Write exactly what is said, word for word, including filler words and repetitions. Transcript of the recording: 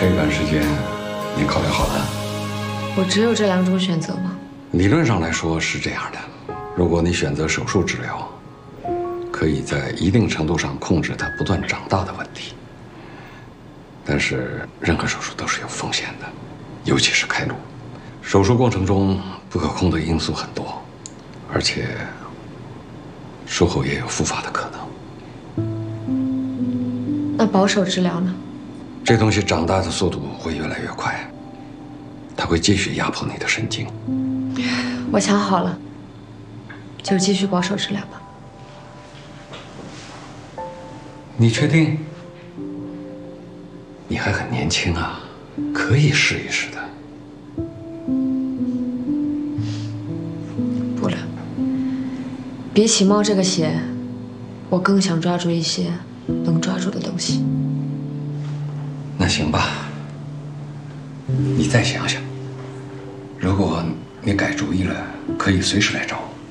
这段时间，你考虑好了？ 我只有这两种选择吗？ 理论上来说是这样的。如果你选择手术治疗，可以在一定程度上控制它不断长大的问题。但是任何手术都是有风险的，尤其是开颅。手术过程中不可控的因素很多，而且术后也有复发的可能。 那保守治疗呢？ 这东西长大的速度会越来越快，它会继续压迫你的神经。 我想好了，就继续保守治疗吧。 你确定？你还很年轻啊，可以试一试的。 不了，比起冒这个险，我更想抓住一些能抓住的东西。 那行吧，你再想想，如果你改主意了，可以随时来找我。